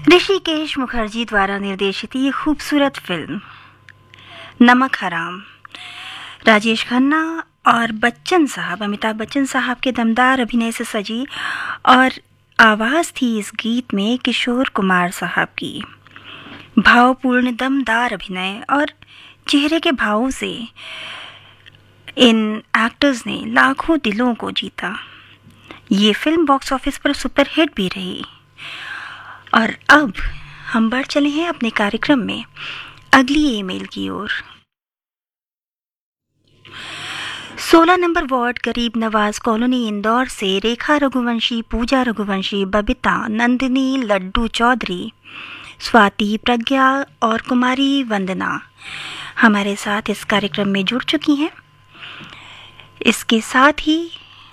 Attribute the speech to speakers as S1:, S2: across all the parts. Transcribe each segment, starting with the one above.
S1: ऋषिकेश मुखर्जी द्वारा निर्देशित ये खूबसूरत फिल्म नमक हराम राजेश खन्ना और बच्चन साहब, अमिताभ बच्चन साहब के दमदार अभिनय से सजी और आवाज़ थी इस गीत में किशोर कुमार साहब की। भावपूर्ण दमदार अभिनय और चेहरे के भावों से इन एक्टर्स ने लाखों दिलों को जीता। ये फिल्म बॉक्स ऑफिस पर सुपर हिट भी रही। और अब हम बढ़ चले हैं अपने कार्यक्रम में अगली ईमेल की ओर। 16 नंबर वार्ड गरीब नवाज कॉलोनी इंदौर से रेखा रघुवंशी, पूजा रघुवंशी, बबीता, नंदिनी, लड्डू चौधरी, स्वाति, प्रज्ञा और कुमारी वंदना हमारे साथ इस कार्यक्रम में जुड़ चुकी हैं। इसके साथ ही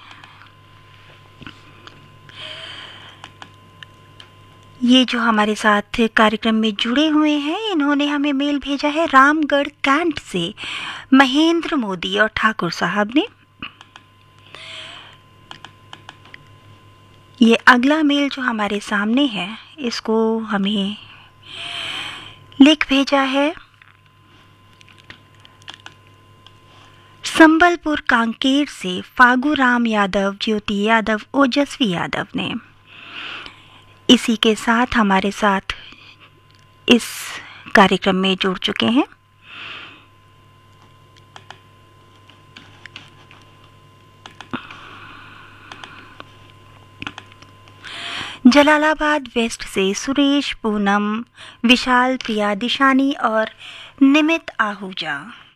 S1: ये जो हमारे साथ कार्यक्रम में जुड़े हुए हैं, इन्होंने हमें मेल भेजा है रामगढ़ कैंट से महेंद्र मोदी और ठाकुर साहब ने। ये अगला मेल जो हमारे सामने है, इसको हमें लिख भेजा है संबलपुर कांकेर से फागू राम यादव, ज्योति यादव, ओजस्वी यादव ने। इसी के साथ हमारे साथ इस कार्यक्रम में जुड़ चुके हैं जलालाबाद वेस्ट से सुरेश, पूनम, विशाल, प्रिया, दिशानी और निमित आहूजा।